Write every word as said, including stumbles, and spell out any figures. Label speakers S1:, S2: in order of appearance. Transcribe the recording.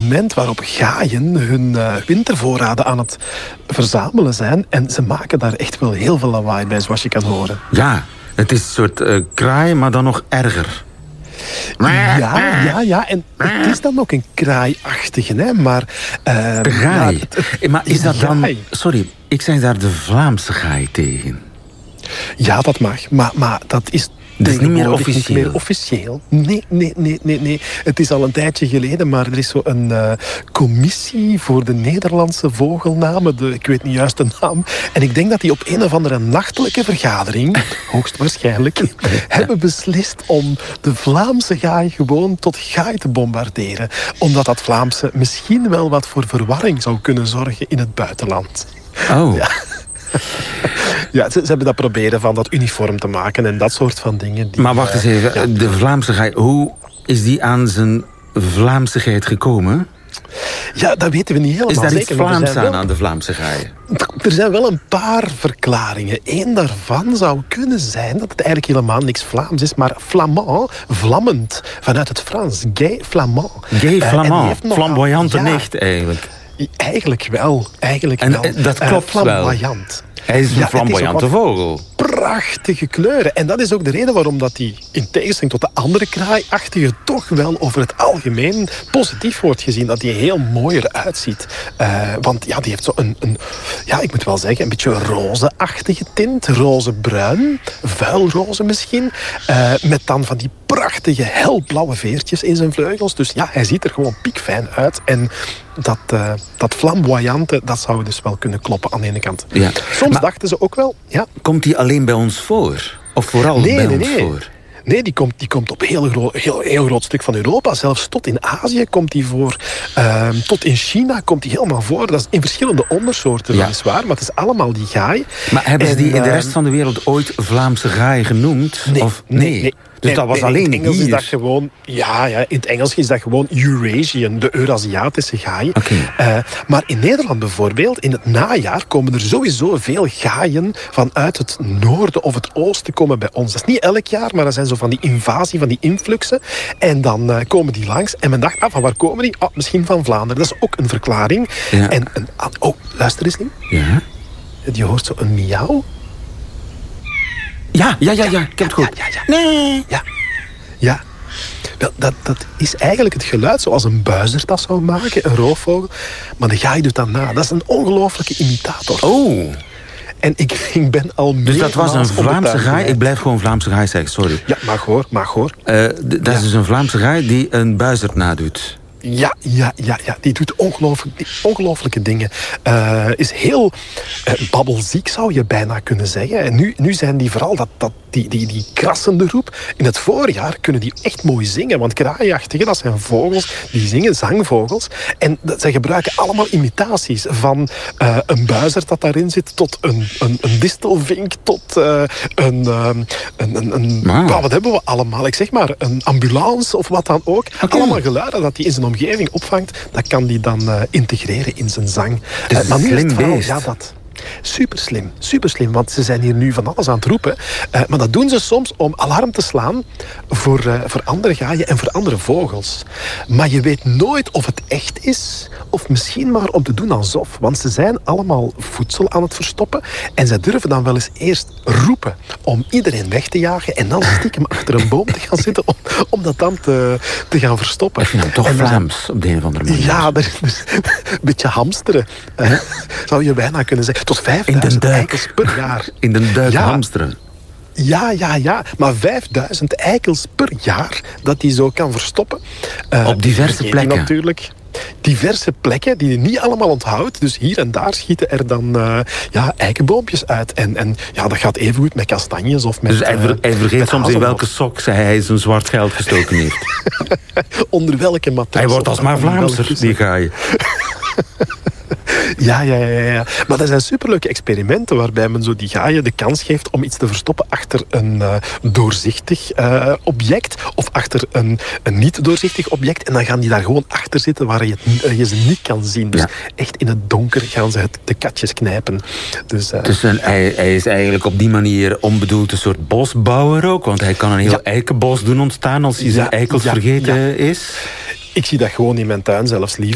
S1: moment waarop gaaien hun uh, wintervoorraden aan het verzamelen zijn. En ze maken daar echt wel heel veel lawaai bij, zoals je kan horen.
S2: Ja, het is een soort uh, kraai, maar dan nog erger.
S1: Ja, ja, ja. En het is dan ook een kraaiachtige, hè. Maar... Uh,
S2: de gaai.
S1: Ja, het, het,
S2: maar is dat dan...
S1: gaai.
S2: Sorry, ik zei daar de Vlaamse gaai tegen.
S1: Ja, dat mag. Maar, maar dat is...
S2: Dat is niet meer officieel.
S1: Niet meer officieel. Nee, nee, nee, nee, nee. Het is al een tijdje geleden, maar er is zo een uh, commissie voor de Nederlandse vogelnamen. De, ik weet niet juist de naam. En ik denk dat die op een of andere nachtelijke vergadering, hoogstwaarschijnlijk, ja. hebben beslist om de Vlaamse gaai gewoon tot gaai te bombarderen. Omdat dat Vlaamse misschien wel wat voor verwarring zou kunnen zorgen in het buitenland.
S2: Oh.
S1: Ja. Ja, ze, ze hebben dat proberen van dat uniform te maken en dat soort van dingen. Die,
S2: maar wacht eens even, ja. De Vlaamse gaai, hoe is die aan zijn Vlaamsigheid gekomen?
S1: Ja, dat weten we niet helemaal
S2: is daar
S1: zeker.
S2: Iets Vlaams aan
S1: wel,
S2: aan de Vlaamse gaai?
S1: Er zijn wel een paar verklaringen. Eén daarvan zou kunnen zijn dat het eigenlijk helemaal niks Vlaams is, maar flamand, vlammend, vanuit het Frans. Gay flamand.
S2: Gay flamand, uh, flamboyante
S1: ja,
S2: nicht eigenlijk.
S1: Eigenlijk wel, eigenlijk
S2: en,
S1: wel.
S2: En dat klopt uh,
S1: flamboyant.
S2: Wel. Hij is een ja, flamboyante vogel.
S1: Prachtige kleuren. En dat is ook de reden waarom dat hij, in tegenstelling tot de andere kraaiachtige, toch wel over het algemeen positief wordt gezien. Dat hij heel mooi eruit ziet. Uh, want ja, die heeft zo een, een, ja, ik moet wel zeggen, een beetje roze-achtige tint. Roze-bruin, vuilroze misschien. Uh, met dan van die prachtige helblauwe veertjes in zijn vleugels. Dus ja, hij ziet er gewoon piekfijn uit. En dat, uh, dat flamboyante, dat zou dus wel kunnen kloppen aan de ene kant.
S2: Ja.
S1: Soms
S2: maar
S1: dachten ze ook wel... Ja.
S2: Komt die alleen bij ons voor? Of vooral
S1: nee,
S2: bij
S1: nee,
S2: ons
S1: nee.
S2: voor?
S1: Nee, die komt, die komt op een heel, gro- heel, heel groot stuk van Europa. Zelfs tot in Azië komt die voor. Uh, tot in China komt die helemaal voor. Dat is in verschillende ondersoorten,
S2: ja.
S1: weliswaar. Maar het is allemaal die gaai.
S2: Maar hebben ze
S1: en,
S2: die in de
S1: uh,
S2: rest van de wereld ooit Vlaamse gaai genoemd?
S1: Nee,
S2: of,
S1: nee,
S2: nee.
S1: nee.
S2: Dus
S1: en,
S2: dat was
S1: en
S2: alleen
S1: in het Engels
S2: hier.
S1: is dat gewoon... Ja, ja, in het Engels is dat gewoon Eurasian, de Eurasiatische gaai.
S2: Okay.
S1: Uh, maar in Nederland bijvoorbeeld, in het najaar komen er sowieso veel gaaien vanuit het noorden of het oosten komen bij ons. Dat is niet elk jaar, maar dat zijn zo van die invasie, van die influxen. En dan uh, komen die langs. En men dacht, ah, van waar komen die? Ah, misschien van Vlaanderen. Dat is ook een verklaring.
S2: Ja.
S1: En een... Oh, luister eens, Lien.
S2: Ja?
S1: Je hoort zo een miauw.
S2: Ja, ja, ja, ja, ik heb het goed.
S1: Ja, ja, ja. Nee. Ja, ja. Wel, dat, dat is eigenlijk het geluid zoals een buizerd dat zou maken, een roofvogel. Maar de gaai doet dat na. Dat is een ongelooflijke imitator.
S2: Oh.
S1: En ik, ik ben al meer.
S2: Dus dat was een Vlaamse gaai? Ik blijf gewoon Vlaamse gaai zeggen, sorry.
S1: Ja, mag hoor, mag hoor.
S2: Uh, d- dat ja. is dus een Vlaamse gaai die een buizerd nadoet.
S1: Ja, ja, ja, ja, die doet ongelooflijk, ongelooflijke dingen. Uh, is heel uh, babbelziek, zou je bijna kunnen zeggen. En nu, nu zijn die vooral dat, dat, die, die, die krassende roep. In het voorjaar kunnen die echt mooi zingen. Want kraaiachtigen, dat zijn vogels, die zingen, zangvogels. En dat, zij gebruiken allemaal imitaties. Van uh, een buizerd dat daarin zit, tot een, een, een distelvink, tot uh, een... Uh, een, een, een
S2: wow.
S1: nou, wat hebben we allemaal? Ik zeg maar, een ambulance of wat dan ook. Okay. Allemaal geluiden dat die in zijn omgeving opvangt, dat kan die dan uh, integreren in zijn zang.
S2: Dus
S1: uh, maar nu is het
S2: vooral,
S1: ja, dat... Super slim, super slim, want ze zijn hier nu van alles aan het roepen. Uh, maar dat doen ze soms om alarm te slaan voor, uh, voor andere gaaien en voor andere vogels. Maar je weet nooit of het echt is, of misschien maar om te doen alsof. Want ze zijn allemaal voedsel aan het verstoppen. En ze durven dan wel eens eerst roepen om iedereen weg te jagen en dan stiekem achter een boom te gaan zitten om, om dat dan te, te gaan verstoppen.
S2: Ik vind dat toch en Vlaams dan, op de een of andere manier.
S1: Ja, dat is dus een beetje hamsteren. Uh, zou je bijna kunnen zeggen. Tot vijfduizend eikels per jaar.
S2: In de duik
S1: ja.
S2: hamsteren.
S1: Ja, ja, ja. Maar vijfduizend eikels per jaar dat hij zo kan verstoppen.
S2: Uh, Op diverse plekken.
S1: Natuurlijk. Diverse plekken die hij niet allemaal onthoudt. Dus hier en daar schieten er dan uh, ja, eikenboompjes uit. En, en ja, dat gaat even goed met kastanjes of met...
S2: Dus hij, ver, hij vergeet uh, soms in welke sok hij zijn zwart geld gestoken heeft.
S1: Onder welke matras.
S2: Hij wordt alsmaar Vlaamser, die gaai.
S1: Ja, ja, ja, ja. Maar dat zijn superleuke experimenten waarbij men zo die gaaien de kans geeft om iets te verstoppen achter een uh, doorzichtig uh, object of achter een, een niet doorzichtig object. En dan gaan die daar gewoon achter zitten waar je, het, je ze niet kan zien. Dus ja. echt in het donker gaan ze het, de katjes knijpen. Dus, uh,
S2: dus een, hij, hij is eigenlijk op die manier onbedoeld een soort bosbouwer ook, want hij kan een heel ja. eikenbos doen ontstaan als hij zijn ja, eikels ja, vergeten ja. is.
S1: Ik zie dat gewoon in mijn tuin zelfs liever.